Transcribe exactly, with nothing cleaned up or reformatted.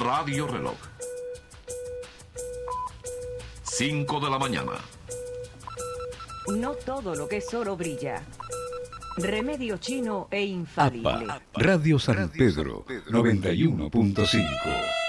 Radio Reloj. cinco de la mañana. No todo lo que es oro brilla. Remedio chino e infalible. A P A, Radio San Pedro, noventa y uno punto cinco.